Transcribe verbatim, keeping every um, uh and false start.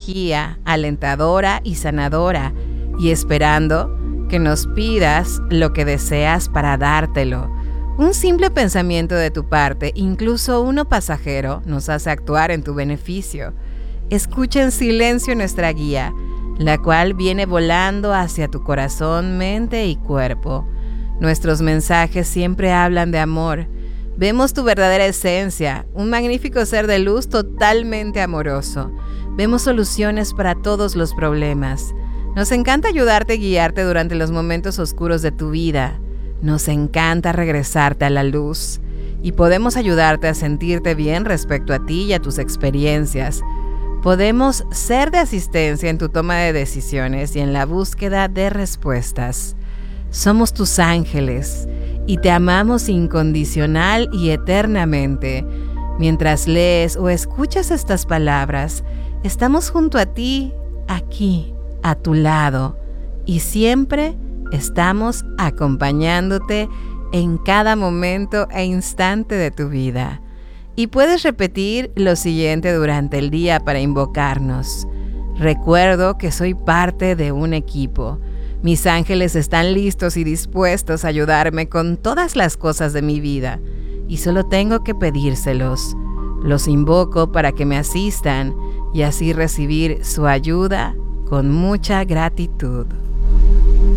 energía alentadora y sanadora, y esperando que nos pidas lo que deseas para dártelo. Un simple pensamiento de tu parte, incluso uno pasajero, nos hace actuar en tu beneficio. Escucha en silencio nuestra guía, la cual viene volando hacia tu corazón, mente y cuerpo. Nuestros mensajes siempre hablan de amor. Vemos tu verdadera esencia, un magnífico ser de luz totalmente amoroso. Vemos soluciones para todos los problemas. Nos encanta ayudarte y guiarte durante los momentos oscuros de tu vida. Nos encanta regresarte a la luz y podemos ayudarte a sentirte bien respecto a ti y a tus experiencias. Podemos ser de asistencia en tu toma de decisiones y en la búsqueda de respuestas. Somos tus ángeles y te amamos incondicional y eternamente. Mientras lees o escuchas estas palabras, estamos junto a ti, aquí, a tu lado, y siempre estamos acompañándote en cada momento e instante de tu vida. Y puedes repetir lo siguiente durante el día para invocarnos. Recuerdo que soy parte de un equipo. Mis ángeles están listos y dispuestos a ayudarme con todas las cosas de mi vida, y solo tengo que pedírselos. Los invoco para que me asistan y así recibir su ayuda con mucha gratitud.